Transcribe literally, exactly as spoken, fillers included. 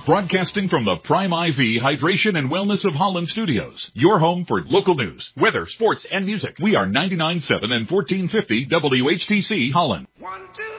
Broadcasting from the Prime I V Hydration and Wellness of Holland Studios. Your home for local news, weather, sports, and music. We are ninety-nine point seven and fourteen fifty W H T C Holland. One, two.